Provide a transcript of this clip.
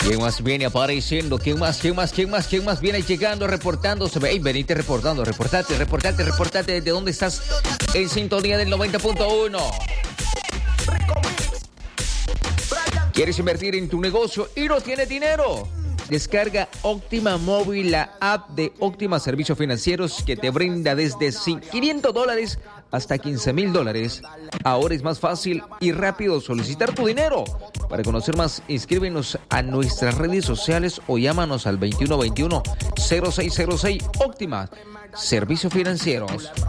¿Quién más viene apareciendo? ¿Quién más viene llegando, reportándose? Ey, venite reportando, reportate. ¿De dónde estás? En sintonía del 90.1. ¿Quieres invertir en tu negocio y no tienes dinero? Descarga Óptima Móvil, la app de Óptima Servicios Financieros que te brinda desde $500 hasta $15,000. Ahora es más fácil y rápido solicitar tu dinero. Para conocer más, inscríbenos a nuestras redes sociales o llámanos al 2121-0606. Óptima Servicios Financieros.